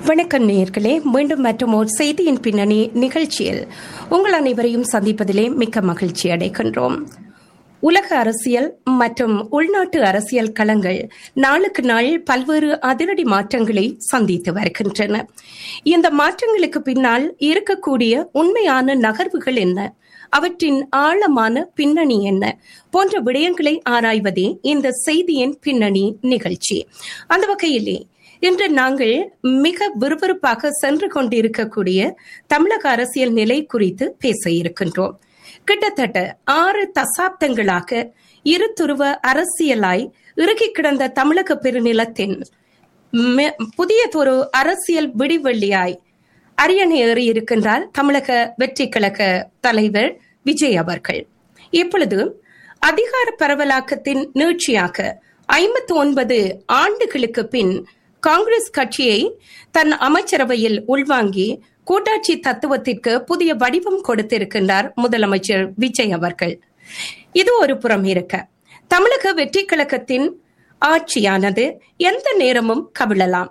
வணக்கம் நேயர்களே, மீண்டும் மற்றும் ஒரு செய்தியின் பின்னணி நிகழ்ச்சியில் உங்கள் அனைவரையும் சந்திப்பதிலே மிக்க மகிழ்ச்சி அடைகின்றோம். உலக அரசியல் மற்றும் உள்நாட்டு அரசியல் களங்கள் நாளுக்கு நாள் பல்வேறு அதிரடி மாற்றங்களை சந்தித்து வருகின்றன. இந்த மாற்றங்களுக்கு பின்னால் இருக்கக்கூடிய உண்மையான நகர்வுகள் என்ன, அவற்றின் ஆழமான பின்னணி என்ன போன்ற விடயங்களை ஆராய்வதே இந்த செய்தியின் பின்னணி நிகழ்ச்சி. அந்த வகையிலே இன்று நாங்கள் மிக விறுவிறுப்பாக சென்று கொண்டிருக்கக்கூடிய தமிழக அரசியல் நிலை குறித்து பேச இருக்கின்றோம். கிட்டத்தட்ட 6 தசாப்தங்களாக இருதுருவ அரசியலாய் இறுகி கிடந்த தமிழக பெருநிலத்தின் புதியதொரு அரசியல் விடிவெள்ளியாய் அரியணை ஏறி இருக்கின்றார் தமிழக வெற்றி கழக தலைவர் விஜய் அவர்கள். இப்பொழுது அதிகார பரவலாக்கத்தின் நீட்சியாக 59 ஆண்டுகளுக்கு பின் காங்கிரஸ் கட்சியை தன் அமைச்சரவையில் உள்வாங்கி கூட்டாட்சி தத்துவத்திற்கு புதிய வடிவம் கொடுத்திருக்கின்றார் முதலமைச்சர் விஜய் அவர்கள். இது ஒரு புறம் இருக்க, தமிழக வெற்றி கழகத்தின் ஆட்சியானது எந்த நேரமும் கவிழலாம்,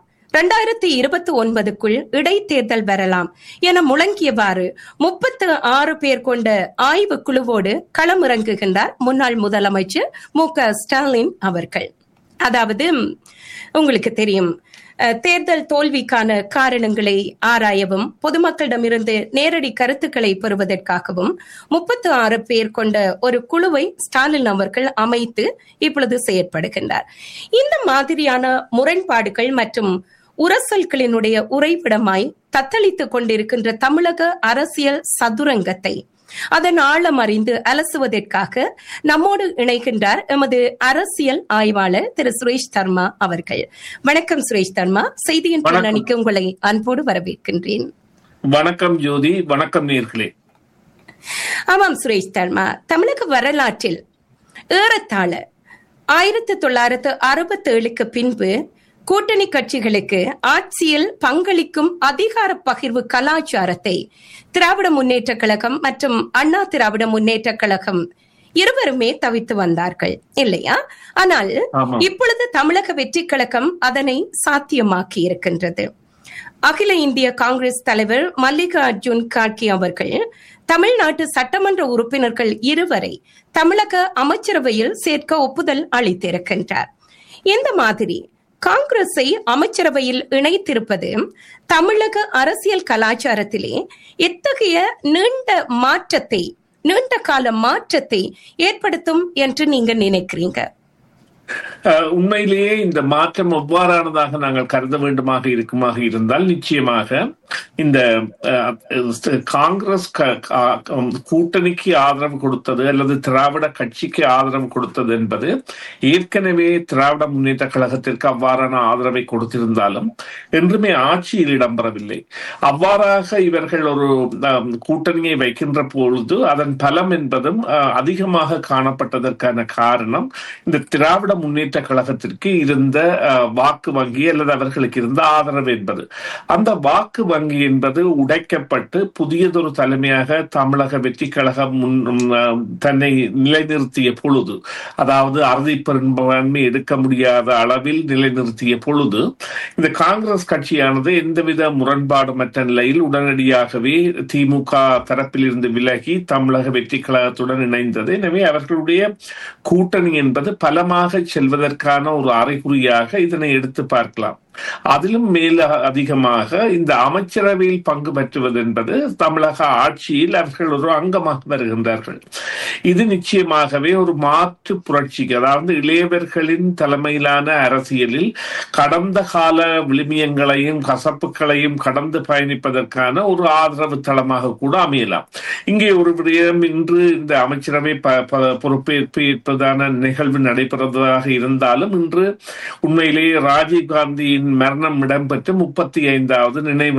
2029க்குள் இடைத்தேர்தல் வரலாம் என முழங்கியவாறு 36 பேர் கொண்ட ஆய்வு குழுவோடு களமிறங்குகின்றார் முன்னாள் முதலமைச்சர் மு.க.ஸ்டாலின் அவர்கள். அதாவது உங்களுக்கு தெரியும், தேர்தல் தோல்விக்கான காரணங்களை ஆராயவும் பொதுமக்களிடமிருந்து நேரடி கருத்துக்களை பெறுவதற்காகவும் 36 பேர் கொண்ட ஒரு குழுவை ஸ்டாலின் அவர்கள் அமைத்து இப்பொழுது செயற்படுகின்றார். இந்த மாதிரியான முரண்பாடுகள் மற்றும் உரசல்களினுடைய உறைவிடமாய் தத்தளித்துக் கொண்டிருக்கின்ற தமிழக அரசியல் சதுரங்கத்தை அதன் ஆழம் அறிந்து அலசுவதற்காக நம்மோடு இணைகின்றார் எமது அரசியல் ஆய்வாளர் திரு சுரேஷ் தர்மா அவர்கள். வணக்கம் சுரேஷ் தர்மா, செய்தியின் பின்னணிக்கு உங்களை அன்போடு வரவேற்கின்றேன். வணக்கம் ஜோதி, வணக்கம் நேயர்களே. ஆமாம் சுரேஷ் தர்மா, தமிழக வரலாற்றில் ஏறத்தாழ 1967க்கு பின்பு கூட்டணி கட்சிகளுக்கு ஆட்சியில் பங்களிக்கும் அதிகார பகிர்வு கலாச்சாரத்தை திராவிட முன்னேற்ற கழகம் மற்றும் அண்ணா திராவிட முன்னேற்ற கழகம் இருவருமே தவித்து வந்தார்கள் இல்லையா? ஆனால் இப்பொழுது தமிழக வெற்றி கழகம் அதனை சாத்தியமாக்கி இருக்கின்றது. அகில இந்திய காங்கிரஸ் தலைவர் மல்லிகார்ஜுன் கார்கே அவர்கள் தமிழ்நாட்டு சட்டமன்ற உறுப்பினர்கள் 2 தமிழக அமைச்சரவையில் சேர்க்க ஒப்புதல் அளித்திருக்கின்றார். இந்த மாதிரி காங்கிரஸை அமைச்சரவையில் இணைத்திருப்பது தமிழக அரசியல் கலாச்சாரத்திலே எத்தகைய நீண்ட கால மாற்றத்தை ஏற்படுத்தும் என்று நீங்க நினைக்கிறீங்க? உண்மையிலேயே இந்த மாற்றம் எவ்வாறானதாக நாங்கள் கருத வேண்டுமாக இருக்குமாக இருந்தால், நிச்சயமாக இந்த காங்கிரஸ் கூட்டணிக்கு ஆதரவு கொடுத்தது அல்லது திராவிட கட்சிக்கு ஆதரவு கொடுத்தது என்பது ஏற்கனவே திராவிட முன்னேற்ற கழகத்திற்கு அவ்வாறான ஆதரவை கொடுத்திருந்தாலும் என்றுமே ஆட்சியில் இடம்பெறவில்லை. அவ்வாறாக இவர்கள் ஒரு கூட்டணியை வைக்கின்ற பொழுது அதன் பலம் என்பதும் அதிகமாக காணப்பட்டதற்கான காரணம் இந்த திராவிட முன்னேற்ற கழகத்திற்கு இருந்த வாக்கு வங்கி அல்லது அவர்களுக்கு இருந்த ஆதரவு என்பது. அந்த வாக்கு வங்கி என்பது உடைக்கப்பட்டு புதியதொரு தலைமையாக தமிழக வெற்றி கழகம் தன்னை நிலைநிறுத்திய பொழுது, அதாவது அறுதி பெரும்பான்மை எடுக்க முடியாத அளவில் நிலைநிறுத்திய பொழுது, இந்த காங்கிரஸ் கட்சியானது எந்தவித முரண்பாடுமற்ற நிலையில் உடனடியாகவே திமுக தரப்பில் இருந்து விலகி தமிழக வெற்றி கழகத்துடன் இணைந்தது. எனவே அவர்களுடைய கூட்டணி என்பது பலமாக செல்வதற்கான ஒரு அறிகுறியாக இதனை எடுத்து பார்க்கலாம். அதிலும் மேல அதிகமாக இந்த அமைச்சரவையில் பங்கு பெற்றுவது என்பது தமிழக ஆட்சியில் அவர்கள் ஒரு அங்கமாக வருகின்றார்கள். இது நிச்சயமாகவே ஒரு மாற்று புரட்சிக்கு, அதாவது இளையவர்களின் தலைமையிலான அரசியலில் கடந்த கால விழுமியங்களையும் கசப்புகளையும் கடந்து பயணிப்பதற்கான ஒரு ஆதரவு தளமாக கூட அமையலாம். இங்கே ஒரு விடயம், இன்று இந்த அமைச்சரவை பொறுப்பேற்பதான நிகழ்வு நடைபெறுவதாக இருந்தாலும் இன்று உண்மையிலேயே ராஜீவ் காந்தியின் மரணம் இடம்பெற்ற 35வது நினைவு நாள்.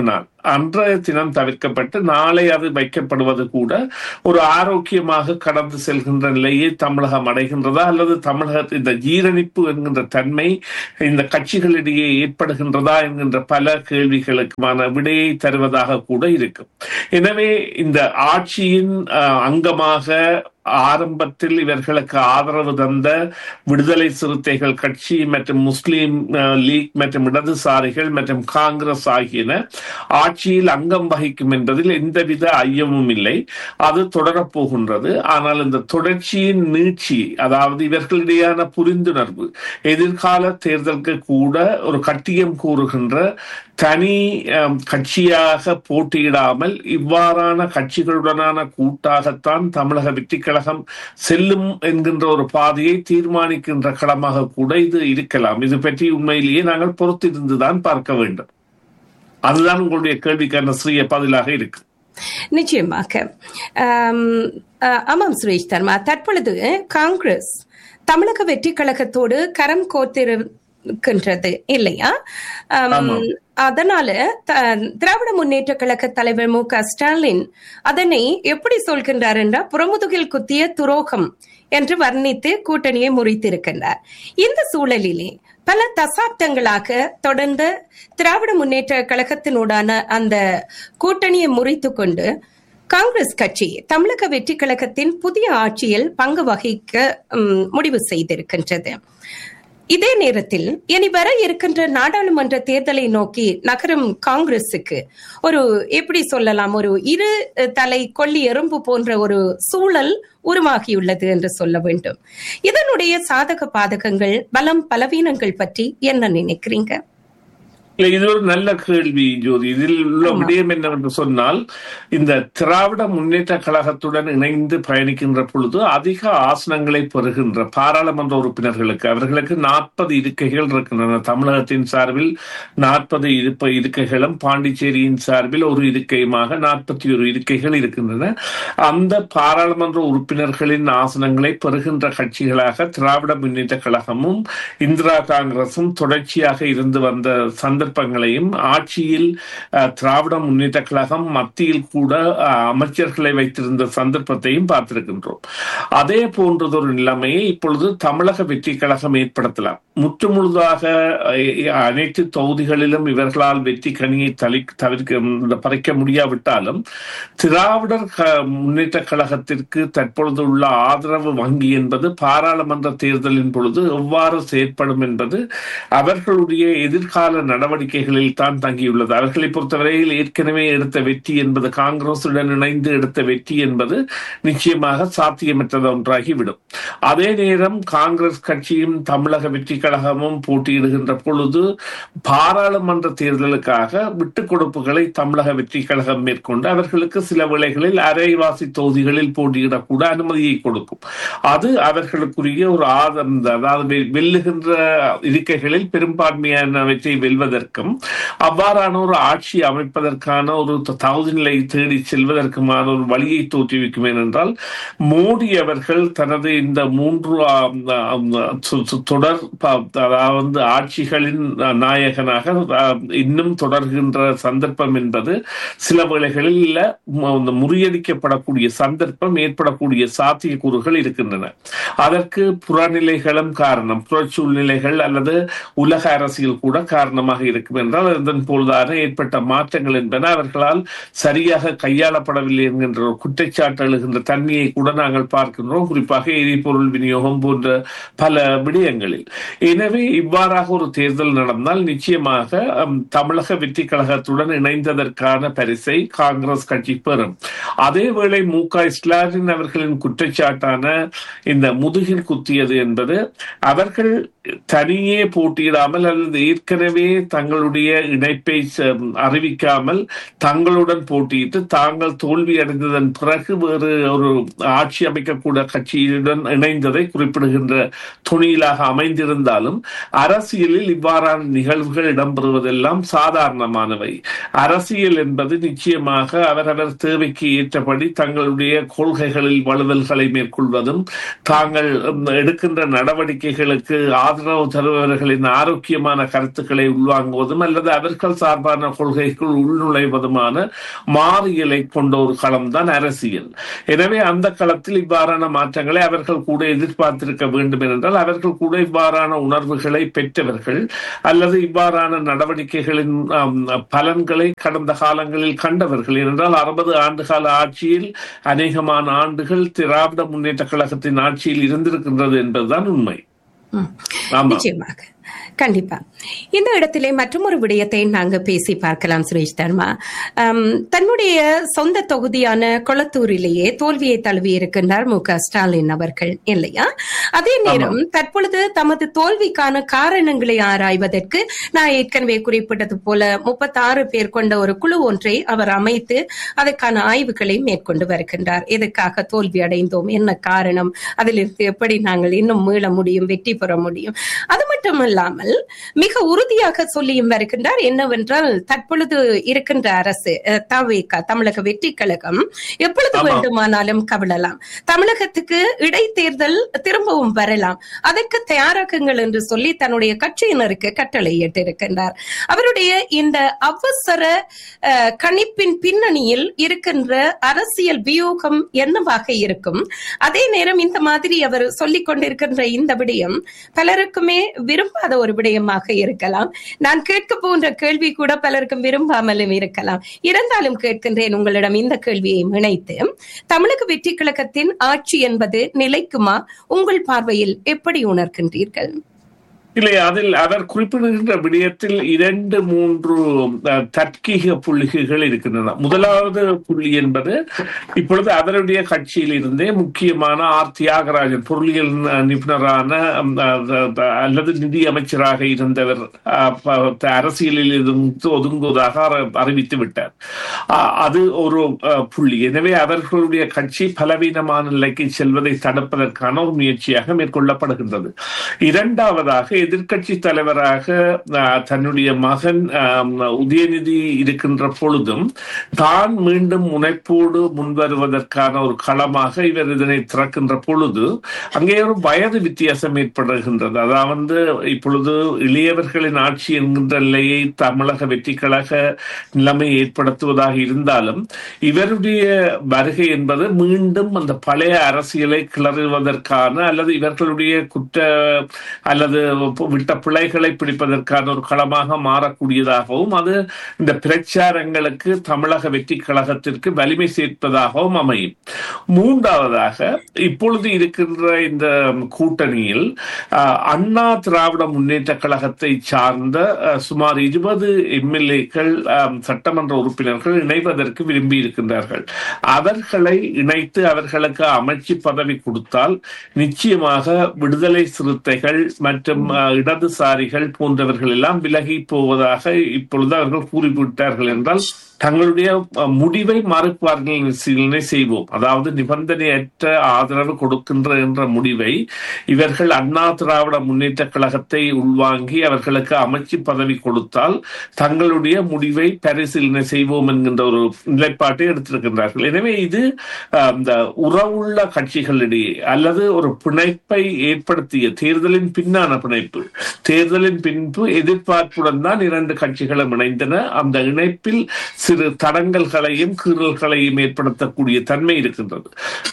அன்றைய தினம் தவிர்க்கப்பட்டு நாளை அது வைக்கப்படுவது கூட ஒரு ஆரோக்கியமாக கடந்து செல்கின்ற நிலையை தமிழகம் அடைகின்றதா, அல்லது தமிழகத்தில் இந்த ஜீரணிப்பு என்கின்ற தன்மை இந்த கட்சிகளிடையே ஏற்படுகின்றதா என்கின்ற பல கேள்விகளுக்குமான விடையை தருவதாக கூட இருக்கும். எனவே இந்த ஆட்சியின் அங்கமாக ஆரம்பத்தில் இவர்களுக்கு ஆதரவு தந்த விடுதலை சிறுத்தைகள் கட்சி மற்றும் முஸ்லிம் லீக் மற்றும் இடதுசாரிகள் மற்றும் காங்கிரஸ் ஆகியன ஆட்சியில் அங்கம் வகிக்கும் என்பதில் எந்தவித ஐயமும் இல்லை. அது தொடரப்போகின்றது. ஆனால் இந்த தொடர்ச்சியின் நீட்சி, அதாவது இவர்களிடையான புரிந்துணர்வு எதிர்கால தேர்தலுக்கு கூட ஒரு கட்டியம் கூறுகின்ற தனி கட்சியாக போட்டியிடாமல் இவ்வாறான கட்சிகளுடனான கூட்டாகத்தான் தமிழக வெற்றி கழகம் செல்லும் என்கின்ற ஒரு பாதையை தீர்மானிக்கின்ற களமாக கூட இது இருக்கலாம். இது பற்றி உண்மையிலேயே நாங்கள் பொறுத்திருந்துதான் பார்க்க வேண்டும். அதுதான் உங்களுடைய கேள்விக்கான சிறிய பதிலாக இருக்கு. நிச்சயமாக. ஆமாம் சுரேஷ் தர்மா, தற்பொழுது காங்கிரஸ் தமிழக வெற்றி கழகத்தோடு கரம் கோர்த்திருக்கின்றது இல்லையா? அதனால திராவிட முன்னேற்ற கழக தலைவர் மு.க. ஸ்டாலின் அதனை எப்படி சொல்கின்றார் என்றால் புறமுதுகில் குத்திய துரோகம் என்று வர்ணித்து கூட்டணியை முறித்திருக்கின்றார். இந்த சூழலிலே பல தசாப்தங்களாக தொடர்ந்த திராவிட முன்னேற்ற கழகத்தினூடான அந்த கூட்டணியை முறித்து கொண்டு காங்கிரஸ் கட்சி தமிழக வெற்றி கழகத்தின் புதிய ஆட்சியில் பங்கு வகிக்க முடிவு செய்திருக்கின்றது. இதே நேரத்தில் இனி வர இருக்கின்ற நாடாளுமன்ற தேர்தலை நோக்கி நகரும் காங்கிரசுக்கு ஒரு எப்படி சொல்லலாம், ஒரு இரு தலை கொள்ளி எறும்பு போன்ற ஒரு சூழல் உருவாகியுள்ளது என்று சொல்ல வேண்டும். இதனுடைய சாதக பாதகங்கள், பலம் பலவீனங்கள் பற்றி என்ன நினைக்கிறீங்க? இது ஒரு நல்ல கேள்வி ஜோதி. இதில் உள்ள விடயம் என்னவென்று சொன்னால், இந்த திராவிட முன்னேற்ற கழகத்துடன் இணைந்து பயணிக்கின்ற பொழுது அதிக ஆசனங்களை பெறுகின்ற பாராளுமன்ற உறுப்பினர்களுக்கு அவர்களுக்கு 40 இருக்கைகள் இருக்கின்றன. தமிழகத்தின் சார்பில் 40 இருக்கைகளும் பாண்டிச்சேரியின் சார்பில் ஒரு இருக்கையுமாக 41 இருக்கைகள் இருக்கின்றன. அந்த பாராளுமன்ற உறுப்பினர்களின் ஆசனங்களை பெறுகின்ற கட்சிகளாக திராவிட முன்னேற்ற கழகமும் இந்திரா காங்கிரசும் தொடர்ச்சியாக இருந்து வந்த சந்தர்ப்பங்களையும், ஆட்சியில் திராவிட முன்னேற்ற கழகம் மத்தியில் கூட அமைச்சர்களை வைத்திருந்த சந்தர்ப்பத்தையும் பார்த்திருக்கின்றோம். அதே போன்றதொரு நிலைமையை இப்பொழுது தமிழக வெற்றி கழகம் ஏற்படுத்தலாம். முற்றுமுழுதாக அனைத்து தொகுதிகளிலும் இவர்களால் வெற்றி கனியை பறிக்க முடியாவிட்டாலும் திராவிடர் முன்னேற்ற கழகத்திற்கு தற்பொழுது உள்ள ஆதரவு வங்கி என்பது பாராளுமன்ற தேர்தலின் பொழுது எவ்வாறு செயற்படும் என்பது அவர்களுடைய எதிர்கால நடவடிக்கைகளில் தான் தங்கியுள்ளது. அவர்களை பொறுத்தவரையில் ஏற்கனவே எடுத்த வெற்றி என்பது, காங்கிரசுடன் இணைந்து எடுத்த வெற்றி என்பது நிச்சயமாக சாத்தியமற்றது ஒன்றாகிவிடும். அதே நேரம் காங்கிரஸ் கட்சியும் தமிழக வெற்றி கழகமும் போட்டியிடுகின்ற பொழுது பாராளுமன்ற தேர்தலுக்காக விட்டுக் கொடுப்புகளை தமிழக வெற்றி கழகம் மேற்கொண்டு அவர்களுக்கு சில வேளைகளில் அரைவாசி தொகுதிகளில் போட்டியிடக்கூட அனுமதியை கொடுக்கும். அது அவர்களுக்குரிய ஒரு அதாவது வெல்லுகின்ற இருக்கைகளில் பெரும்பான்மையானவற்றை வெல்வதற்கும் அவ்வாறான ஒரு ஆட்சி அமைப்பதற்கான ஒரு தகுதிநிலை தேடி செல்வதற்குமான ஒரு வழியை தோற்றுவிக்கும். ஏனென்றால் மோடி அவர்கள் தனது இந்த 3 தொடர் அதாவது ஆட்சிகளின் நாயகனாக இன்னும் தொடர்கின்ற சந்தர்ப்பம் என்பது சில வேளைகளில் முறியடிக்கப்படக்கூடிய சந்தர்ப்பம் ஏற்படக்கூடிய சாத்தியக்கூறுகள் இருக்கின்றன. அதற்கு புறநிலைகளும் காரணம், புற சூழ்நிலைகள் அல்லது உலக அரசியல் கூட காரணமாக இருக்கும். என்றால் இதன் போல்தான ஏற்பட்ட மாற்றங்கள் என்பன அவர்களால் சரியாக கையாளப்படவில்லை என்கின்ற ஒரு குற்றச்சாட்டு எழுகின்ற தன்மையை கூட நாங்கள் பார்க்கின்றோம், குறிப்பாக எரிபொருள் விநியோகம் போன்ற பல விடயங்களில். எனவே இவ்வாறாக ஒரு தேர்தல் நடந்தால் நிச்சயமாக தமிழக வெற்றி கழகத்துடன் இணைந்ததற்கான பரிசை காங்கிரஸ் கட்சி பெறும். அதேவேளை மு.க. ஸ்டாலின் அவர்களின் குற்றச்சாட்டான இந்த முதுகில் குத்தியது என்பது அவர்கள் தனியே போட்டியிடாமல் அல்லது ஏற்கனவே தங்களுடைய இணைப்பை அறிவிக்காமல் தங்களுடன் போட்டியிட்டு தாங்கள் தோல்வி அடைந்ததன் பிறகு வேறு ஒரு ஆட்சி அமைக்கக்கூட கட்சியுடன் இணைந்ததை குறிப்பிடுகின்ற துணியிலாக அமைந்திருந்தாலும் அரசியலில் இவ்வாறான நிகழ்வுகள் இடம்பெறுவதெல்லாம் சாதாரணமானவை. அரசியல் என்பது நிச்சயமாக அவரவர் தேவைக்கு ஏற்றபடி தங்களுடைய கொள்கைகளில் வலுவல்களை மேற்கொள்வதும் தாங்கள் எடுக்கின்ற நடவடிக்கைகளுக்கு ஆதரவு தருபவர்களின் ஆரோக்கியமான கருத்துக்களை உள்வாங்க வாங்குவதும் அல்லது அவர்கள் சார்பான கொள்கைக்குள் உள்நுழைவதுமான மாறியலை கொண்ட ஒரு களம் தான் அரசியல். எனவே அந்த களத்தில் இவ்வாறான மாற்றங்களை அவர்கள் கூட எதிர்பார்த்திருக்க வேண்டும் என்றால் அவர்கள் கூட இவ்வாறான உணர்வுகளை பெற்றவர்கள் அல்லது இவ்வாறான நடவடிக்கைகளின் பலன்களை கடந்த காலங்களில் கண்டவர்கள். என்றால் 60 ஆண்டுகால ஆட்சியில் அநேகமான ஆண்டுகள் திராவிட முன்னேற்ற கழகத்தின் ஆட்சியில் இருந்திருக்கின்றது என்பதுதான் உண்மை. நிச்சயமாக, கண்டிப்பா. இந்த இடத்திலே மற்றொரு விடயத்தை நாங்க பேசி பார்க்கலாம். சுரேஷ் தர்மா தன்னுடைய சொந்த தொகுதியான கொளத்தூரிலேயே தோல்வியை தழுவி இருக்கின்றார் மு.க. ஸ்டாலின் அவர்கள், இல்லையா? அதே நேரம் தற்பொழுது தமது தோல்விக்கான காரணங்களை ஆராய்வதற்கு நான் ஏற்கனவே குறிப்பிட்டது போல 36 பேர் கொண்ட ஒரு குழு ஒன்றை அவர் அமைத்து அதற்கான ஆய்வுகளை மேற்கொண்டு வருகின்றார். எதற்காக தோல்வி அடைந்தோம், என்ன காரணம், அதிலிருந்து எப்படி நாங்கள் இன்னும் மீள முடியும், வெற்றி பெற முடியும். அது மட்டுமல்லாமல் மிக உறுதியாக சொல்லியும் வருகின்றார். என்னவென்றால் தற்பொழுது இருக்கின்ற அரசு தவிக தமிழக வெற்றி கழகம் எப்பொழுது வேண்டுமானாலும் கவிழலாம், தமிழகத்துக்கு இடைத்தேர்தல் திரும்பவும் வரலாம், அதற்கு தயாராகுங்கள் என்று சொல்லி தன்னுடைய கட்சியினருக்கு கட்டளையிட்டிருக்கின்றார். அவருடைய இந்த அவசர கணிப்பின் பின்னணியில் இருக்கின்ற அரசியல் வியூகம் என்னவாக இருக்கும்? அதே நேரம் இந்த மாதிரி அவர் சொல்லிக் கொண்டிருக்கின்ற இந்த விடயம் பலருக்குமே விரும்பாத ஒரு விடயமாக இருக்கலாம். நான் கேட்க போன்ற கேள்வி கூட பலருக்கும் விரும்பாமலும் இருக்கலாம். இருந்தாலும் கேட்கின்றேன் உங்களிடம் இந்த கேள்வியை இணைத்து, தமிழக வெற்றி கழகத்தின் ஆட்சி என்பது நிலைக்குமா? உங்கள் பார்வையில் எப்படி உணர்கின்றீர்கள்? இல்லை, அதில் அவர் குறிப்பிடுகின்ற விடயத்தில் 2-3 தர்க்கீக புள்ளிகள் இருக்கின்றன. முதலாவது புள்ளி என்பது இப்பொழுது அவருடைய கட்சியில் இருந்தே முக்கியமான ஆர். தியாகராஜன், பொருளியல் நிபுணரான அல்லது நிதி அமைச்சராக இருந்தவர் அரசியலில் இருந்து ஒதுங்குவதாக அறிவித்து விட்டார். அது ஒரு புள்ளி. எனவே அவர்களுடைய கட்சி பலவீனமான நிலைக்கு செல்வதை தடுப்பதற்கான ஒரு முயற்சியாக மேற்கொள்ளப்படுகின்றது. இரண்டாவதாக எதிர்கட்சி தலைவராக தன்னுடைய மகன் உதயநிதி இருக்கின்ற பொழுதும் தான் மீண்டும் முனைப்போடு முன்வருவதற்கான ஒரு களமாக இவர் இதனை திறக்கின்ற பொழுது அங்கே ஒரு வயது வித்தியாசம் ஏற்படுகின்றது. அதாவது இப்பொழுது இளையவர்களின் ஆட்சி என்கின்ற நிலையை தமிழக வெற்றி கழக நிலைமை ஏற்படுத்துவதாக இருந்தாலும் இவருடைய வருகை என்பது மீண்டும் அந்த பழைய அரசியலை கிளறுவதற்கான அல்லது இவர்களுடைய குற்ற அல்லது விட்ட பிழைகளை பிடிப்பதற்கான ஒரு களமாக மாறக்கூடியதாகவும் அது இந்த பிரச்சாரங்களுக்கு தமிழக வெற்றி கழகத்திற்கு வலிமை சேர்ப்பதாகவும் அமையும். மூன்றாவதாக இப்பொழுது இருக்கின்ற இந்த கூட்டணியில் அண்ணா திராவிட முன்னேற்ற கழகத்தை சார்ந்த சுமார் 20 எம்எல்ஏக்கள் சட்டமன்ற உறுப்பினர்கள் இணைவதற்கு விரும்பி இருக்கின்றார்கள். அவர்களை இணைத்து அவர்களுக்கு அமைச்சு பதவி கொடுத்தால் நிச்சயமாக விடுதலை சிறுத்தைகள் மற்றும் இடதுசாரிகள் போன்றவர்கள் எல்லாம் விலகி போவதாக இப்பொழுது அவர்கள் கூறிவிட்டார்கள் என்றால் தங்களுடைய முடிவை மறுபரிசீலனை செய்வோம். அதாவது நிபந்தனையற்ற ஆதரவு கொடுக்கின்ற என்ற முடிவை இவர்கள் அண்ணா திராவிட முன்னேற்ற கழகத்தை உள்வாங்கி அவர்களுக்கு அமைச்சு பதவி கொடுத்தால் தங்களுடைய முடிவை பரிசீலனை செய்வோம் என்கின்ற ஒரு நிலைப்பாட்டை எடுத்திருக்கின்றார்கள். எனவே இது இந்த உறவுள்ள கட்சிகளிடையே அல்லது ஒரு பிணைப்பை ஏற்படுத்திய தேர்தலின் பின்னான பிணைப்பு, தேர்தலின் பின்பு எதிர்பார்ப்புடன் தான் 2 கட்சிகளும் இணைந்தன. அந்த இணைப்பில் சிறு தடங்கல்களையும் கீறல்களையும் ஏற்படுத்தக்கூடிய தன்மை இருக்கின்றது.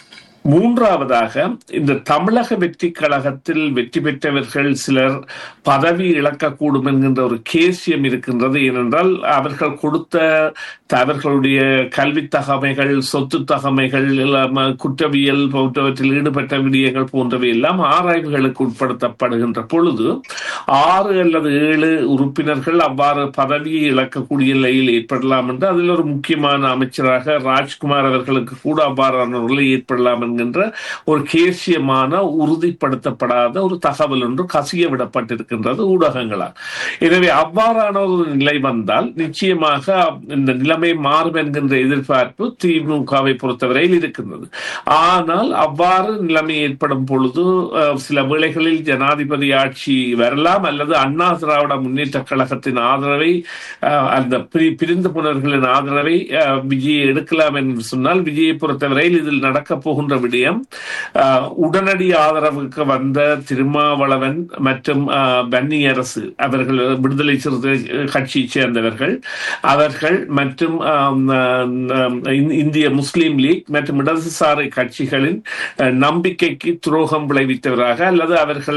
மூன்றாவதாக இந்த தமிழக வெற்றி கழகத்தில் வெற்றி பெற்றவர்கள் சிலர் பதவி இழக்கக்கூடும் என்கின்ற ஒரு கேசியம் இருக்கின்றது. ஏனென்றால் அவர்கள் கொடுத்த அவர்களுடைய கல்வி தகமைகள், சொத்து தகமைகள், குற்றவியல் போன்றவற்றில் ஈடுபட்ட விடயங்கள் போன்றவை எல்லாம் ஆராய்வுகளுக்கு உட்படுத்தப்படுகின்ற பொழுது 6 அல்லது 7 உறுப்பினர்கள் அவ்வாறு பதவியை இழக்கக்கூடிய நிலையில் ஏற்படலாம் என்று அதில் ஒரு முக்கியமான அமைச்சராக ராஜ்குமார் அவர்களுக்கு கூட அவ்வாறான நிலை ஏற்படலாம் என்கின்ற ஒரு கேசியமான உறுதிப்படுத்தப்படாத ஒரு தகவல் ஒன்று கசிய விடப்பட்டிருக்கின்றது ஊடகங்களால். எனவே அவ்வாறான ஒரு நிலை வந்தால் நிச்சயமாக இந்த நிலைமை மாறும் என்கின்ற எதிர்பார்ப்பு திமுகவை பொறுத்தவரையில் இருக்கின்றது. ஆனால் அவ்வாறு நிலைமை ஏற்படும் பொழுது சில வேளைகளில் ஜனாதிபதி ஆட்சி வரலாம் அல்லது அண்ணா திராவிட முன்னேற்ற கழகத்தின் ஆதரவை அந்த பிரிந்து போனவர்களின் ஆதரவை விஜய் எடுக்கலாம் என்று சொன்னால் விஜயை பொறுத்தவரையில் இதில் நடக்கப் போகின்ற விடயம், உடனடி ஆதரவுக்கு வந்த திருமாவளவன் மற்றும் பன்னி அரசு அவர்கள் விடுதலை சிறுத்தை கட்சியை சேர்ந்தவர்கள், அவர்கள் மற்றும் இந்திய முஸ்லீம் லீக் மற்றும் இடதுசாரி கட்சிகளின் நம்பிக்கைக்கு துரோகம் விளைவித்தவராக அல்லது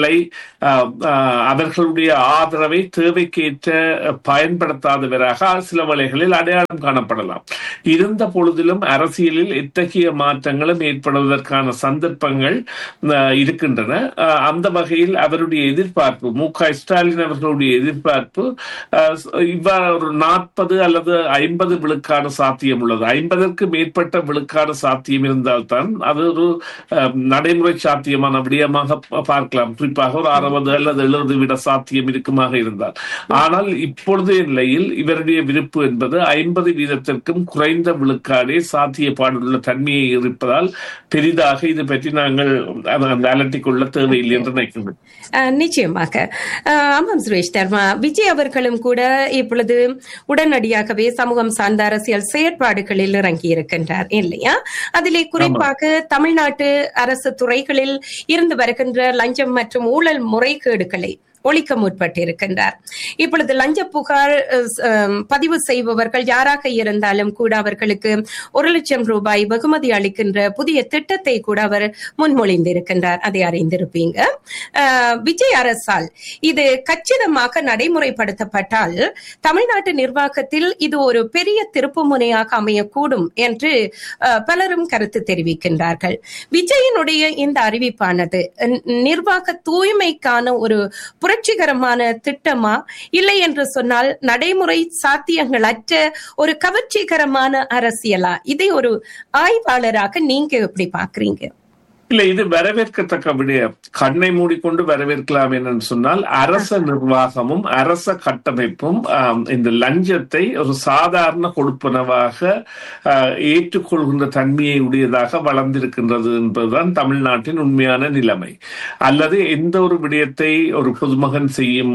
அவர்களுடைய ஆதரவை தேவைக்கேற்ற பயன்படுத்தாதவராக சில வேளைகளில் அடையாளம் காணப்படலாம். இருந்த பொழுதிலும் அரசியலில் எத்தகைய மாற்றங்களும் ஏற்படுவதற்கான சந்தர்ப்பங்கள் இருக்கின்றன. அந்த வகையில் அவருடைய எதிர்பார்ப்பு, மு.க. ஸ்டாலின் அவர்களுடைய எதிர்பார்ப்பு இவ்வாறு ஒரு 40 அல்லது 50 விழுக்காடு சாத்தியம் உள்ளது. 50ற்கு மேற்பட்ட விழுக்காடு சாத்தியம் இருந்தால்தான் அது ஒரு நடைமுறை சாத்தியமான விடயமாக பார்க்கலாம். குறிப்பாக ஒரு 60 அல்லது 70 விட சாத்தியம் இருக்குமாக இருந்தால். ஆனால் இப்பொழுதைய நிலையில் இவருடைய விருப்பு என்பது 50% குறைந்த விழுக்காடே சாத்தியப்பாடுள்ள தன்மையை இருப்பதால் பெரிதாக இது பற்றி நாங்கள் அலட்டிக் கொள்ள தேவையில்லை என்று நினைக்கின்றோம். நிச்சயமாக. ஆமாம் சுரேஷ் தர்மா, விஜய் அவர்களும் கூட இப்பொழுது உடனடியாகவே சமூகம் சார்ந்த அரசியல் செயற்பாடுகளில் இறங்கி இருக்கின்றார் இல்லையா? அதிலே குறிப்பாக தமிழ்நாட்டு அரசு துறைகளில் இருந்து வருகின்ற லஞ்சம் மற்றும் ஊழல் முறைகேடுகளை ஒழிக்க முற்பட்டிருக்கின்றார். இப்பொழுது லஞ்ச புகார் பதிவு செய்பவர்கள் யாராக இருந்தாலும் கூட அவர்களுக்கு 1 லட்சம் ரூபாய் வெகுமதி அளிக்கின்ற புதிய திட்டத்தை கூட அவர் முன்மொழிந்திருக்கின்றார். அதை அறிந்திருப்பீங்க. விஜய் அரசால் இது கச்சிதமாக நடைமுறைப்படுத்தப்பட்டால் தமிழ்நாட்டு நிர்வாகத்தில் இது ஒரு பெரிய திருப்பு முனையாக அமையக்கூடும் என்று பலரும் கருத்து தெரிவிக்கின்றார்கள். விஜயனுடைய இந்த அறிவிப்பானது நிர்வாக தூய்மைக்கான ஒரு புரட்சிகரமான திட்டமா, இல்லை என்று சொன்னால் நடைமுறை சாத்தியங்களற்ற ஒரு கவர்ச்சிகரமான அரசியலா? இதை ஒரு ஆய்வாளராக நீங்க எப்படி பாக்குறீங்க? இல்ல, இது வரவேற்கத்தக்க விடயம். கண்ணை மூடிக்கொண்டு வரவேற்கலாம் என்று சொன்னால், அரச நிர்வாகமும் அரச கட்டமைப்பும் இந்த லஞ்சத்தை ஒரு சாதாரண கொடுப்பனவாக ஏற்றுக்கொள்கின்ற தன்மையை உடையதாக வளர்ந்திருக்கின்றது என்பதுதான் தமிழ்நாட்டின் உண்மையான நிலைமை. அல்லது எந்த ஒரு விடயத்தை ஒரு பொதுமகன் செய்யும்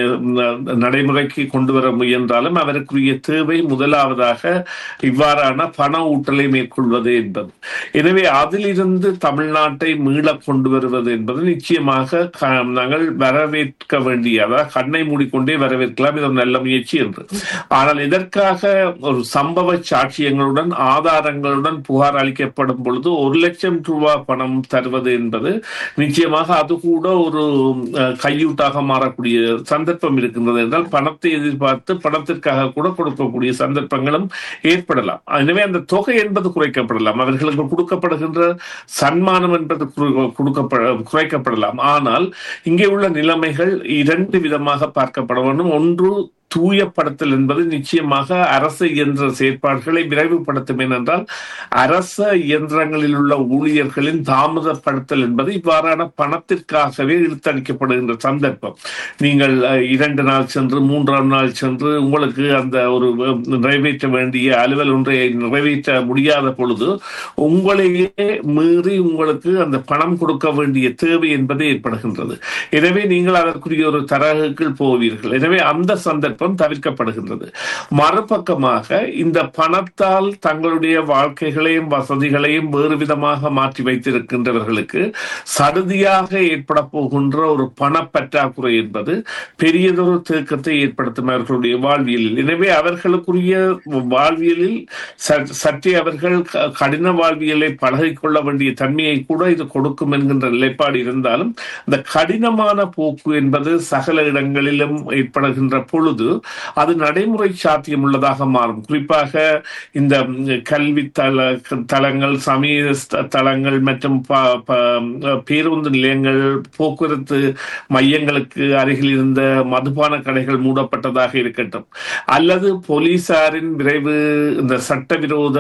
நடைமுறைக்கு கொண்டு வர முயன்றாலும் அவருக்குரிய தேவை முதலாவதாக இவ்வாறான பண ஊட்டலை மேற்கொள்வது என்பது. எனவே அதிலிருந்து தமிழ்நாட்டை மீள கொண்டு வருவது என்பது நிச்சயமாக நாங்கள் வரவேற்க வேண்டிய, அதாவது கண்ணை மூடிக்கொண்டே வரவேற்கலாம், இது ஒரு நல்ல முயற்சி என்று. ஆனால் இதற்காக ஒரு சம்பவ சாட்சியங்களுடன் ஆதாரங்களுடன் புகார் அளிக்கப்படும் பொழுது 1 லட்சம் ரூபாய் பணம் தருவது என்பது நிச்சயமாக அது கூட ஒரு கையூட்டாக மாறக்கூடிய சந்தர்ப்பம் இருக்கின்றது என்றால் பணத்தை எதிர்பார்த்து பணத்திற்காக கூட கொடுக்கக்கூடிய சந்தர்ப்பங்களும் ஏற்படலாம். எனவே அந்த தொகை என்பது குறைக்கப்படலாம், அவர்களுக்கு கொடுக்கப்படுகின்ற சன்மானம் என்பது குறைக்கப்படலாம். ஆனால் இங்கே உள்ள நிலைமைகள் 2 விதமாக பார்க்கப்பட வேண்டும். ஒன்று, தூயப்படுத்தல் என்பது நிச்சயமாக அரச இயந்திர செயற்பாடுகளை விரைவுபடுத்தும். ஏனென்றால் அரச இயந்திரங்களில் உள்ள ஊழியர்களின் தாமதப்படுத்தல் என்பது இவ்வாறான பணத்திற்காகவே இழுத்தடிக்கப்படுகின்ற சந்தர்ப்பம். நீங்கள் 2 நாள் சென்று 3ஆம் நாள் சென்று உங்களுக்கு அந்த ஒரு நிறைவேற்ற வேண்டிய அலுவல் ஒன்றை நிறைவேற்ற முடியாத பொழுது உங்களையே மீறி உங்களுக்கு அந்த பணம் கொடுக்க வேண்டிய தேவை என்பது ஏற்படுகின்றது. எனவே நீங்கள் அதற்குரிய ஒரு தரகுகள் போவீர்கள். எனவே அந்த சந்தர்ப்பம் தவிர்க்கப்படுகின்றது. மறுபக்கமாக இந்த பணத்தால் தங்களுடைய வாழ்க்கைகளையும் வசதிகளையும் வேறு விதமாக மாற்றி வைத்திருக்கின்றவர்களுக்கு சடுதியாக ஏற்பட போகின்ற ஒரு பணப்பற்றாக்குறை என்பது பெரியதொரு தேக்கத்தை ஏற்படுத்தும் அவர்களுடைய வாழ்வியலில். எனவே அவர்களுக்குரிய வாழ்வியலில் சற்றே அவர்கள் கடின வாழ்வியலை பழகிக்கொள்ள வேண்டிய தன்மையை கூட இது கொடுக்கும் என்கின்ற நிலைப்பாடு இருந்தாலும் இந்த கடினமான போக்கு என்பது சகல இடங்களிலும் ஏற்படுகின்ற பொழுது அது நடைமுறை சாத்தியம் உள்ளதாக மாறும். குறிப்பாக இந்த கல்வி தளங்கள், சமய தளங்கள் மற்றும் பேருந்து நிலையங்கள், போக்குவரத்து மையங்களுக்கு அருகில் இருந்த மதுபான கடைகள் மூடப்பட்டதாக இருக்கட்டும், அல்லது போலீசாரின் விரைவு இந்த சட்டவிரோத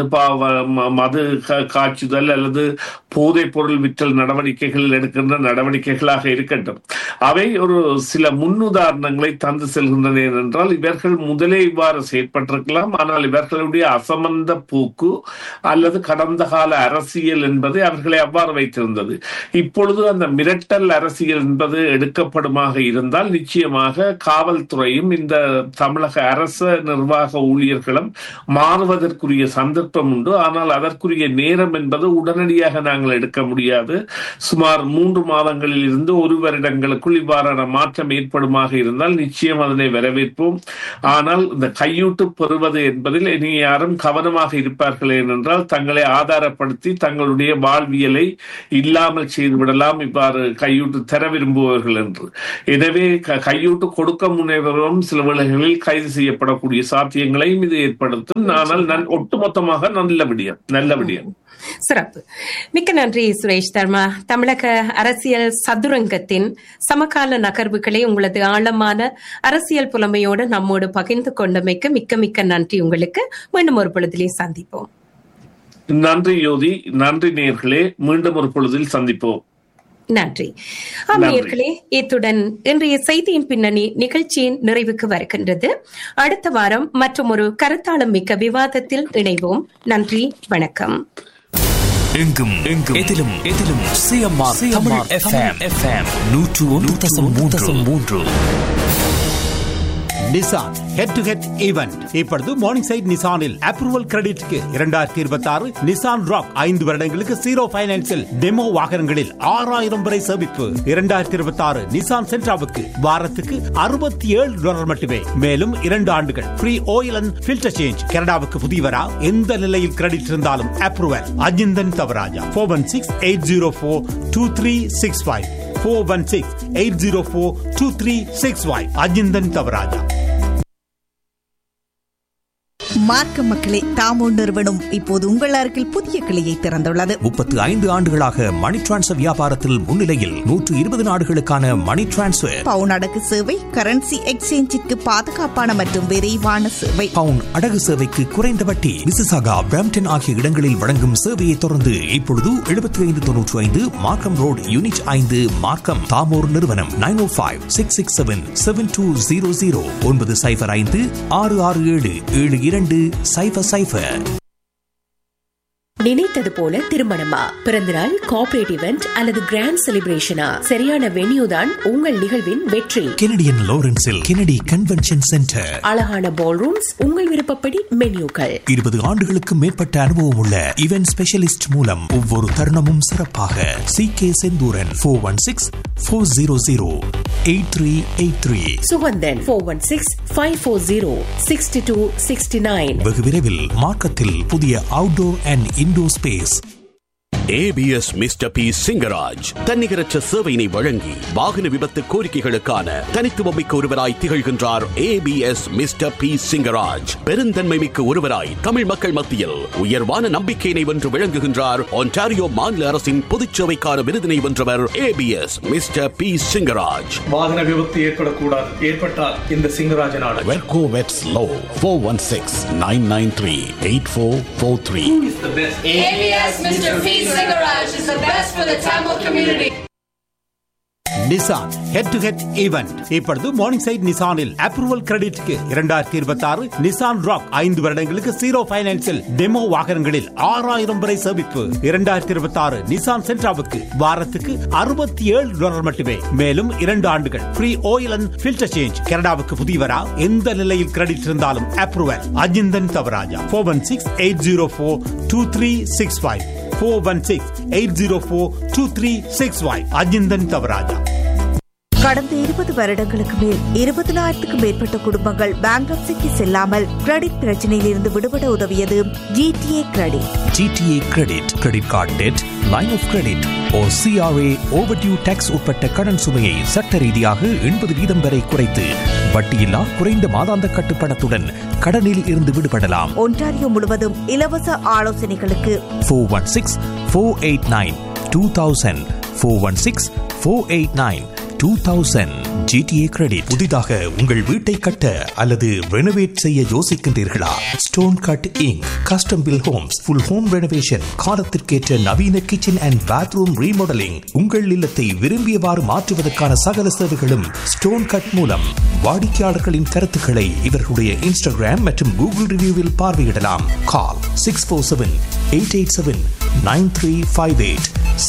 மது காய்ச்சுதல் அல்லது போதைப் பொருள் விற்றல் நடவடிக்கைகள் எடுக்கின்ற நடவடிக்கைகளாக இருக்கட்டும், அவை ஒரு சில முன்னுதாரணங்களை தந்து செல்கின்றன சொல்லுகிறேன் ஏனென்றால் இவர்கள் முதலே இவ்வாறு செயற்பட்டிருக்கலாம். ஆனால் இவர்களுடைய அசமந்த போக்கு அல்லது கடந்த கால அரசியல் என்பது அவர்களை அவ்வாறு வைத்திருந்தது. இப்பொழுது அந்த மிரட்டல் அரசியல் என்பது எடுக்கப்படுமாக இருந்தால் நிச்சயமாக காவல்துறையும் இந்த தமிழக அரச நிர்வாக ஊழியர்களும் மாறுவதற்குரிய சந்தர்ப்பம் உண்டு. ஆனால் அதற்குரிய நேரம் என்பது உடனடியாக நாங்கள் எடுக்க முடியாது. சுமார் 3 மாதங்களில் இருந்து 1 வருடங்களுக்குள் இவ்வாறான மாற்றம் ஏற்படுமாக இருந்தால் நிச்சயம் அதனை வரவேற்போம். ஆனால் இந்த கையூட்டு பெறுவது என்பதில் இனி யாரும் கவனமாக இருப்பார்கள். ஏனென்றால் தங்களை ஆதாரப்படுத்தி தங்களுடைய வாழ்வியலை இல்லாமல் செய்துவிடலாம் இவ்வாறு கையூட்டு தர விரும்புபவர்கள் என்று. எனவே கையூட்டு கொடுக்க முனைவரும் சில வேளைகளில் கைது செய்யப்படக்கூடிய சாத்தியங்களையும் இது ஏற்படுத்தும். ஆனால் ஒட்டுமொத்தமாக நல்ல விடயம். சிறப்பு. மிக்க நன்றி சுரேஷ் தர்மா. தமிழக அரசியல் சதுரங்கத்தின் சமகால நகர்வுகளை உங்களது ஆழமான அரசியல் புலமையோடு நம்மோடு பகிர்ந்து கொண்டமைக்கு மிக்க மிக்க நன்றி உங்களுக்கு. மீண்டும் ஒரு பொழுதிலே சந்திப்போம். நன்றி யோதி. நன்றி நேயர்களே. மீண்டும் ஒரு பொழுதில் சந்திப்போம். நன்றி. நேயர்களே, இத்துடன் இன்றைய செய்தியின் பின்னணி நிகழ்ச்சியின் நிறைவுக்கு வருகின்றது. அடுத்த வாரம் மற்றும் ஒரு கருத்தாளம் மிக்க விவாதத்தில் இணைவோம். நன்றி, வணக்கம். எங்கும் எதிலும் CMR Tamil FM 101.3. Nissan head to head event இப்பொழுது morning side நிசானில் approval கிரெடிட்க்கு 2026 Nissan rock 5 வருடங்களுக்கு 0 ஃபைனான்ஸில் டெமோ வாகனங்களில் 6000 வரை சேமிப்பு. 2026 நிசான் சென்ட்ராவுக்கு வாரத்துக்கு $67 மட்டுமே. மேலும் 2 ஆண்டுகள் free oil and filter change. கனடாவுக்கு புதியவரா? எந்த நிலையில் கிரெடிட் இருந்தாலும் அப்ரூவல். அஜிந்தன் தவராஜா 416-804-2365 416-804-2365 அஜிந்தன் தவராஜா. மார்க்க மக்களே, தாமோ நிறுவனம் இப்போது உங்கள் அருகில் புதிய கிளையை திறந்துள்ளது. 35 ஆண்டுகளாக மணி டிரான்ஸ்ஃபர் வியாபாரத்தில் முன்னிலையில் 120 நாடுகளுக்கான மணி டிரான்ஸ்ஃபர், பவுன் அடகு சேவை, கரன்சி எக்ஸ்சேஞ்சிற்கு பாதுகாப்பான மற்றும் விரைவான சேவை, பவுன் அடகு சேவைக்கு குறைந்த வட்டி. மிசிசாகா, பிரம்ப்டன் ஆகிய இடங்களில் வழங்கும் சேவையை தொடர்ந்து இப்பொழுது 7595 மார்க்கம் ரோட், யூனிட் 5, மார்க்கம். தாமோர் நிறுவனம் 905-667-7200 905-667-7200. நினைத்தது போல திருமணமா, பிறந்தநாள், கார்ப்பரேட் இவெண்ட் அல்லது கிராண்ட் செலிப்ரேஷனா? சரியான வென்யூ தான் உங்கள் நிகழ்வின் வெற்றி. Canadian லாரன்ஸில் Kennedy convention centre. அழகான பால் ரூம்ஸ், உங்கள் விருப்பப்படி மென்யூக்கள். 20 ஆண்டுகளுக்கு மேற்பட்ட அனுபவம் உள்ள இவென்ட் ஸ்பெஷலிஸ்ட் மூலம் ஒவ்வொரு தருணமும் சிறப்பாக. CK செந்தூரன் 416-400-8383. சுகந்தன் 416-540-6269. வெகு விரைவில் மார்க்கத்தில் புதிய outdoor and indoor space. ABS mister B Singaraj தன்னிகரற்ற சேவையினை வழங்கி வாகன விபத்து கோரிக்கைகளுக்கான தனித்துவமிக்க ஒருவராய் திகழ்கின்றார். ABS மிஸ்டர் பி சிங்கராஜ் பெருந்தன்மை மிக்க ஒருவராய் தமிழ் மக்கள் மத்தியில் உயர்வான நம்பிக்கையினை வென்று விளங்குகின்றார். ஒன்டாரியோ மாநில அரசின் பொதுச்சேவைக்கான விருதினை வென்றவர் ABS மிஸ்டர் பி சிங்கராஜ். வாகன விபத்து ஏற்படக்கூடாது, ஏற்பட்டால் இந்த Singarajan வெர்கோ வெட்ஸ் low 416-993-8443. ABS Mr. P. Garage is the best for the Tamil community. Nissan head to head event இப்பொழுது morning side நிசானில் approval கிரெடிட்க்கு 2026 Nissan rock 5 வருடங்களுக்கு 0 ஃபைனான்ஸில் டெமோ வாகனங்களில் 6000 வரை சேமிப்பு. 2026 நிசான் சென்ட்ராவுக்கு வாரத்துக்கு $67 மட்டுமே. மேலும் 2 ஆண்டுகள் free oil and filter change. கனடாவுக்கு புதியவரா? எந்த நிலையில் கிரெடிட் இருந்தாலும் அப்ரூவல். அஜிந்தன் தவராஜா 416-804-2365 416-804-2365 அஜிந்தன் தவராஜா. கடந்த 20 வருடங்களுக்கு மேல் 20,000க்கும் மேற்பட்ட குடும்பங்கள் பேங்க்ரப்சிக்கு செல்லாமல் கிரெடிட் பிரச்சனையில் இருந்து விடுபட உதவியது GTA credit. GTA credit, credit card dead, line of credit O CRA overdue tax உட்பட்ட கடன் சுமையை சட்ட ரீதியாக 80% வரை குறைத்து வட்டியில்லா குறைந்த மாதாந்த கட்டுப்பணத்துடன் கடனில் இருந்து விடுபடலாம். ஒன்டாரியோ முழுவதும் இலவச ஆலோசனைகளுக்கு 416-489-2000 416-489 2000. GTA credit. புதிதாக உங்கள் வீட்டை கட்ட அல்லது ரெனோவேட் செய்ய யோசிக்கின்றீர்களா? Stone cut ink custom bill Holmes, full home renovation, காலத்திற்கேற்ற நவீன கிச்சன் அண்ட் பாத்ரூம் ரீமாடலிங், உங்கள் இல்லத்தை விரும்பியவாறு மாற்றுவதற்கான சகல சேவைகளும் ஸ்டோன் கட் மூலம். வாடிக்கையாளர்களின் கருத்துக்களை இவர்களுடைய இன்ஸ்டாகிராம் மற்றும் கூகுள் ரிவ்யூவில் பார்வையிடலாம். கால் 647-887-9358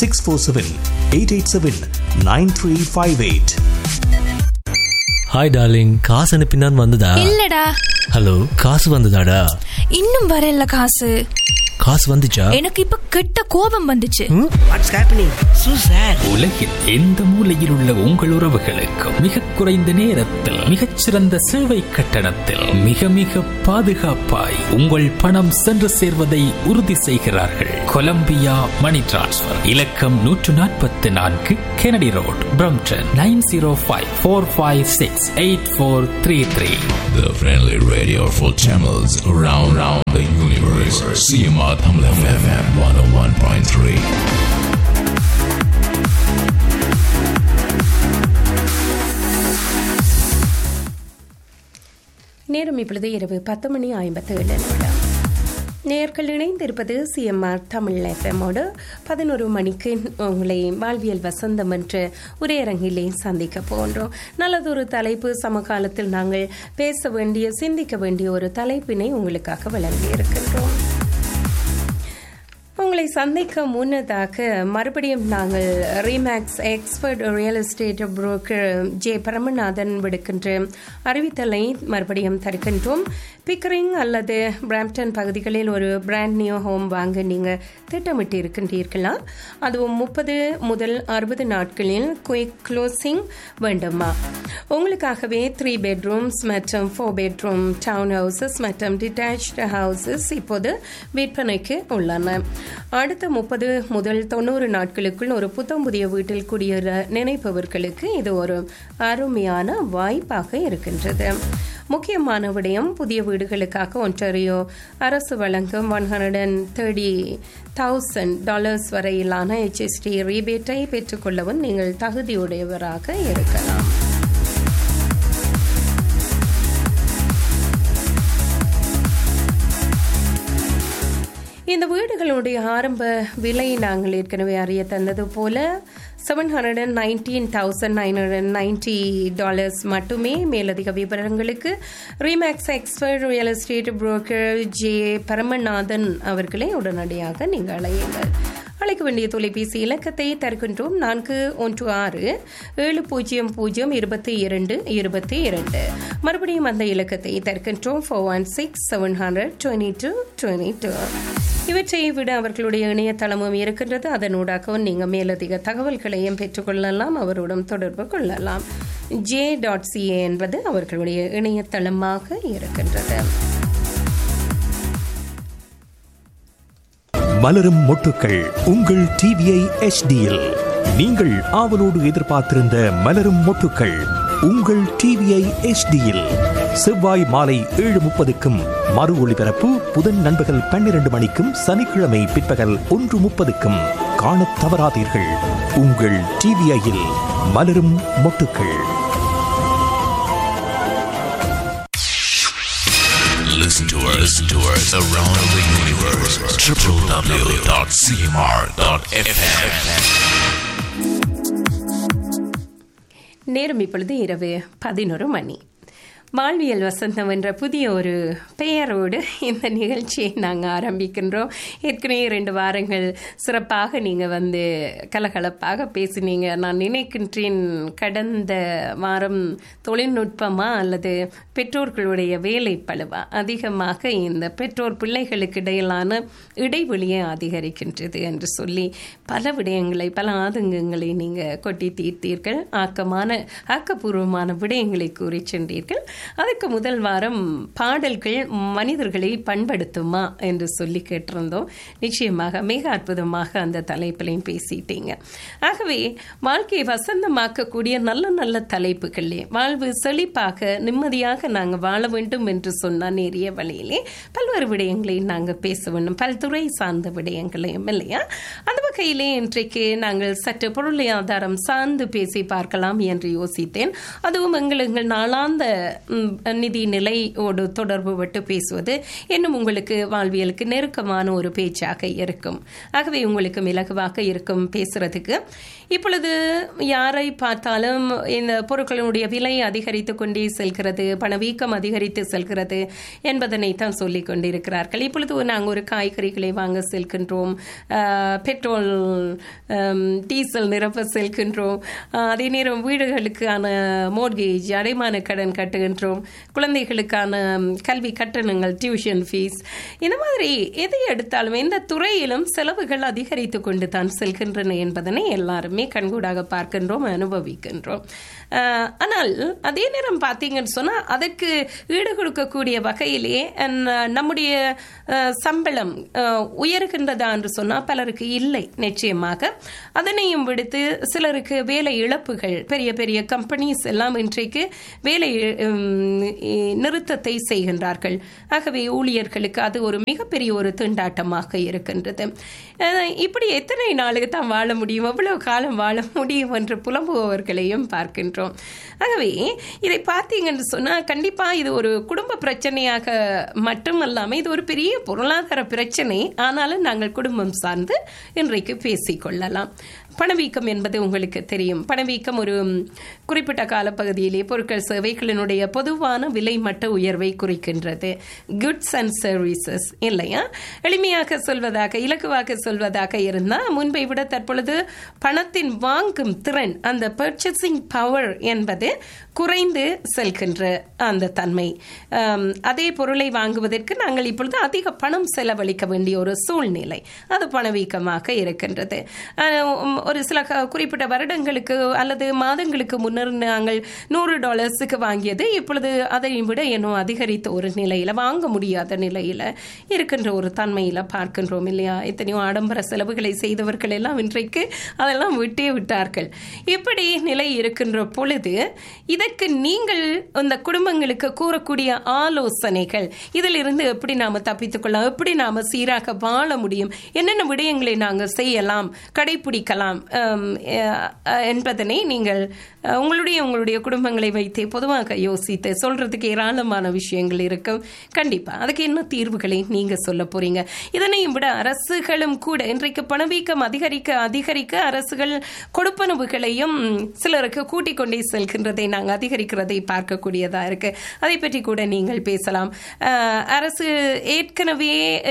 647-887-9358. ஹாய் டார்லிங், காசு அனுப்பினான் வந்ததா? இல்லடா. ஹலோ, காசு வந்ததாடா? இன்னும் வரல. காசு வந்துச்சா? எனக்கு இப்ப கெட்ட கோபம் வந்துச்சு. What's happening? So sad. உலகில் எந்த மூலையில் உள்ள உங்கள் உறவுகளுக்கு மிக குறைந்த நேரத்தில் மிகச்சிறந்த சேவை கட்டணத்தில் மிக மிக பாதுகாப்பாய் உங்கள் பணம் சென்று சேர்வதை உறுதி செய்கிறார்கள். கொலம்பியா மணி டிரான்ஸ்ஃபர். இலக்கம் 144 Kennedy road, Brampton 905-456-8433. The friendly radio for channels around the universe. CMR Tamil FM 101.3. நேரம் இப்பொழுது இரவு 10:57. நேர்கள் இணைந்திருப்பது CMR தமிழ் எஃப்எம்மோடு 11 மணிக்கு உங்களை வாழ்வியல் வசந்தம் என்ற உரையரங்கிலே சந்திக்க போன்றோம். நல்லதொரு தலைப்பு, சமகாலத்தில் நாங்கள் பேச வேண்டிய, சிந்திக்க வேண்டிய ஒரு தலைப்பினை உங்களுக்காக வழங்கி இருக்கின்றோம். உங்களை சந்திக்க முன்னதாக மறுபடியும் நாங்கள் remakes expert real estate broker J Paramanathan விடுக்கின்ற அறிவித்தலை மறுபடியும் தருகின்றோம். பிக்கரிங் அல்லது பிராம்ப்டன் பகுதிகளில் ஒரு பிராண்ட் நியூ ஹோம் வாங்க நீங்கள் திட்டமிட்டு இருக்கின்றீர்களா? அதுவும் 30 முதல் 60 நாட்களில் குயிக் க்ளோசிங் வேண்டுமா? உங்களுக்காகவே 3 bedrooms மற்றும் 4 bedroom டவுன் ஹவுசஸ் மற்றும் டிட்டாச்டு ஹவுசஸ் இப்போது விற்பனைக்கு உள்ளன. அடுத்த 30 முதல் 90 நாட்களுக்குள் ஒரு புத்தம் புதிய வீட்டில் குடியேற நினைப்பவர்களுக்கு இது ஒரு அருமையான வாய்ப்பாக இருக்கின்றது. முக்கியமான விடயம், புதிய வீடுகளுக்காக ஒன்டாரியோ அரசு வழங்கும் $130,000 வரையிலான HST ரீபேட்டை பெற்றுக்கொள்ளவும் நீங்கள் தகுதியுடையவராக இருக்கலாம். இந்த வீடுகளுடைய ஆரம்ப விலை நாங்கள் ஏற்கனவே அறிய தந்தது போல $719,990 மட்டுமே. மேலதிக விவரங்களுக்கு remakes expert real estate broker J Paramanathan அவர்களை உடனடியாக நீங்கள் அழையுங்கள். அழைக்க வேண்டிய தொலைபேசி இலக்கத்தை தருகின்றோம். 416-700-2222. மறுபடியும் அந்த இலக்கத்தை தருகின்றோம். 416-700-2222. இவற்றை விட அவர்களுடைய இணையதளமும் இருக்கின்றது. அதனூடாகவும் நீங்கள் மேலதிக தகவல்களையும் பெற்றுக்கொள்ளலாம், அவருடன் தொடர்பு கொள்ளலாம். J.ca என்பது அவர்களுடைய இணையதளமாக இருக்கின்றது. மலரும் மொட்டுக்கள் உங்கள் டிவிஐ HDயில் நீங்கள் ஆவலோடு எதிர்பார்த்திருந்த மலரும் மொட்டுக்கள் உங்கள் டிவிஐ HDயில் செவ்வாய் மாலை 7:30க்கும் மறு ஒளிபரப்பு புதன் நண்பகல் 12 மணிக்கும் சனிக்கிழமை பிற்பகல் 1:30க்கும் காணத் தவறாதீர்கள். உங்கள் டிவிஐயில் மலரும் மொட்டுக்கள். Listen to us around the universe. www.cmr.fm. நேரம் இப்பொழுது இரவு 11 மணி. வாழ்வியல் வசந்தம் என்ற புதிய ஒரு பெயரோடு இந்த நிகழ்ச்சியை நாங்கள் ஆரம்பிக்கின்றோம். ஏற்கனவே 2 வாரங்கள் சிறப்பாக நீங்கள் வந்து கலகலப்பாக பேசினீங்க. நான் நினைக்கின்றேன் கடந்த வாரம் தொழில்நுட்பமா அல்லது பெற்றோர்களுடைய வேலை பளுவா அதிகமாக இந்த பெற்றோர் பிள்ளைகளுக்கு இடையிலான இடைவெளியை அதிகரிக்கின்றது என்று சொல்லி பல விடயங்களை, பல ஆதங்கங்களை நீங்கள் கொட்டி தீர்த்தீர்கள். ஆக்கப்பூர்வமான விடயங்களை கூறி சென்றீர்கள். அதுக்கு முதல் வாரம் பாடல்கள் மனிதர்களை பண்படுத்துமா என்று சொல்லி கேட்டிருந்தோம். நிச்சயமாக மிக அற்புதமாக அந்த தலைப்பிலையும் பேசிட்டீங்க. ஆகவே வாழ்க்கையை வசந்தமாக்கக்கூடிய நல்ல நல்ல தலைப்புகளே, வாழ்வு செழிப்பாக நிம்மதியாக நாங்கள் வாழ வேண்டும் என்று சொன்னால் நேரிய வழியிலே பல்வேறு விடயங்களை நாங்கள் பேச வேண்டும், பல்துறை சார்ந்த விடயங்களையும் இல்லையா. அந்த வகையிலே இன்றைக்கு நாங்கள் சற்று பொருளாதாரம் சார்ந்து பேசி பார்க்கலாம் என்று யோசித்தேன். அதுவும் எங்கள் நாளாந்த நிதி நிலையோடு தொடர்பு விட்டு பேசுவது இன்னும் உங்களுக்கு வாழ்வியலுக்கு நெருக்கமான ஒரு பேச்சாக இருக்கும். ஆகவே உங்களுக்கு இலகுவாக இருக்கும் பேசுறதுக்கு. இப்பொழுது யாரை பார்த்தாலும் இந்த பொருட்களுடைய விலை அதிகரித்து கொண்டே செல்கிறது, பணவீக்கம் அதிகரித்து செல்கிறது என்பதனை தான் சொல்லிக் கொண்டிருக்கிறார்கள். இப்பொழுது நாங்கள் ஒரு காய்கறிகளை வாங்க செல்கின்றோம், பெட்ரோல் டீசல் நிரப்ப செல்கின்றோம், அதே நேரம் வீடுகளுக்கான மோர்கேஜ் அடைமான கடன் கட்டுகின்றோம், குழந்தைகளுக்கான கல்வி கட்டணங்கள் டியூஷன் ஃபீஸ், இந்த மாதிரி எதை எடுத்தாலும் எந்த துறையிலும் செலவுகள் அதிகரித்து கொண்டு தான் செல்கின்றன என்பதனை எல்லாருமே கண்கூடாக பார்க்கின்றோம், அனுபவிக்கின்றோம். ஆனால் அதே நேரம் பார்த்தீங்கன்னு சொன்னால் அதற்கு ஈடு கொடுக்கக்கூடிய வகையிலே நம்முடைய சம்பளம் உயர்கின்றதா என்று சொன்னால் பலருக்கு இல்லை. நிச்சயமாக அதனையும் விடுத்து சிலருக்கு வேலை இழப்புகள், பெரிய பெரிய கம்பெனிஸ் எல்லாம் இன்றைக்கு வேலை நிறுத்தத்தை செய்கின்றார்கள். ஆகவே ஊழியர்களுக்கு அது ஒரு மிகப்பெரிய ஒரு திண்டாட்டமாக இருக்கின்றது. இப்படி எத்தனை நாளுக்கு தான் வாழ முடியும், எவ்வளவு காலம் வாழ முடியும் என்று புலம்புபவர்களையும் பார்க்கின்றோம். ஆகவே இதை பார்த்தீங்கன்னு சொன்னால் கண்டிப்பாக இது ஒரு குடும்ப பிரச்சனையாக மட்டுமல்லாமல் இது ஒரு பெரிய பொருளாதார பிரச்சனை. ஆனாலும் நாங்கள் குடும்பம் சார்ந்து இன்றைக்கு பேசிக்கொள்ளலாம். பணவீக்கம் என்பது உங்களுக்கு தெரியும். பணவீக்கம் ஒரு குறிப்பிட்ட காலப்பகுதியிலே பொருட்கள் சேவைகளினுடைய பொதுவான விலை மட்ட உயர்வை குறிக்கின்றது. குட்ஸ் அண்ட் சர்வீசஸ் இல்லையா. எளிமையாக சொல்வதாக, இலக்குவாக சொல்வதாக இருந்தால் முன்பை விட தற்பொழுது பணத்தின் வாங்கும் திறன், அந்த பர்ச்சேசிங் பவர் என்பது குறைந்து செல்கின்ற அந்த தன்மை. அதே பொருளை வாங்குவதற்கு நாங்கள் இப்பொழுது அதிக பணம் செலவழிக்க வேண்டிய ஒரு சூழ்நிலை, அது பணவீக்கமாக இருக்கின்றது. ஒரு சில குறிப்பிட்ட வருடங்களுக்கு அல்லது மாதங்களுக்கு முன்னர் நாங்கள் $100 வாங்கியது இப்பொழுது அதை விட இன்னும் அதிகரித்த ஒரு நிலையில, வாங்க முடியாத நிலையில இருக்கின்ற ஒரு தன்மையில பார்க்கின்றோம் இல்லையா. எத்தனையோ ஆடம்பர செலவுகளை செய்தவர்கள் எல்லாம் இன்றைக்கு அதெல்லாம் விட்டே விட்டார்கள். இப்படி நிலை இருக்கின்ற பொழுது இதற்கு நீங்கள் இந்த குடும்பங்களுக்கு கூறக்கூடிய ஆலோசனைகள், இதில் இருந்து எப்படி நாம தப்பித்துக் கொள்ளலாம், எப்படி நாம சீராக வாழ முடியும், என்னென்ன விடயங்களை நாங்கள் செய்யலாம், கடைபிடிக்கலாம் என்பதனை நீங்கள் உங்களுடைய குடும்பங்களை வைத்து பொதுவாக யோசித்து சொல்றதுக்கு ஏராளமான விஷயங்கள் இருக்கும். கண்டிப்பா அதுக்கு என்ன தீர்வுகளை நீங்க சொல்ல போறீங்க. இதனையும் விட அரசுகளும் கூட இன்றைக்கு பணவீக்கம் அதிகரிக்க அதிகரிக்க அரசுகள் கொடுப்பனவுகளையும் சிலருக்கு கூட்டிக் கொண்டே செல்கின்றதை நாங்கள் அதிகரிக்கிறதை பார்க்கக்கூடியதா இருக்கு. அதை பற்றி கூட நீங்கள் பேசலாம். அரசு ஏற்கனவே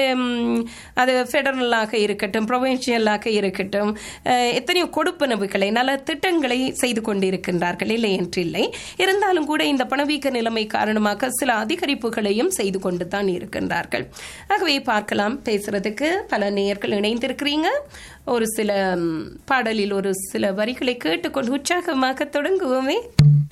அது ஃபெடரலாக இருக்கட்டும், ப்ரொவின்சியலாக இருக்கட்டும், எத்தனையோ கொடுப்பனவுகளை நல்ல திட்டங்களை செய்து கொண்டிருக்கின்றார்கள், இல்லை என்று இல்லை. இருந்தாலும் கூட இந்த பணவீக்க நிலைமை காரணமாக சில அதிகரிப்புகளையும் செய்து கொண்டு தான் இருக்கின்றார்கள். ஆகவே பார்க்கலாம். பேசுறதுக்கு பல நேயர்கள் இணைந்திருக்கிறீங்க. ஒரு சில பாடலில் ஒரு சில வரிகளை கேட்டுக்கொண்டு உற்சாகமாக தொடங்குவோமே.